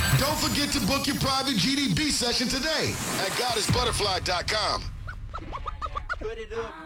Don't forget to book your private GDB session today at goddessbutterfly.com. Put it up.